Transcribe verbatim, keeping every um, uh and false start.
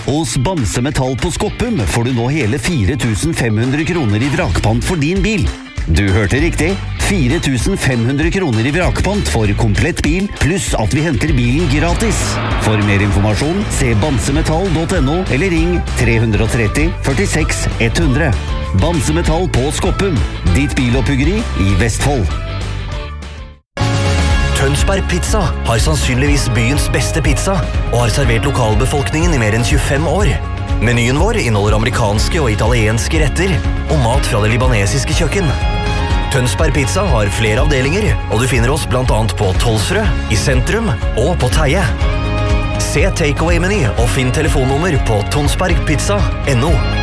Hos Bamse Metall på Skoppum får du nå hele fire tusen fem hundre kroner i vrakpant for din bil. Du hørte riktig. fire tusen fem hundre kroner i vrakpant for komplett bil, pluss at vi henter bilen gratis. For mer informasjon, se bamsemetall punktum no eller ring tre tre tre, førtiseks hundre. Bamse Metall på Skoppum, ditt biloppbyggeri i Vestfold. Tønsberg Pizza har sannsynligvis byens beste pizza og har servert lokalbefolkningen i mer enn tjuefem år. Menyen vår inneholder amerikanske og italienske retter og mat fra det libanesiske kjøkken. Tønsberg Pizza har flere avdelinger, og du finner oss blant annet på Tolsrød, i sentrum og på Teie. Se takeaway-meny og finn telefonnummer på tonsbergpizza punktum no.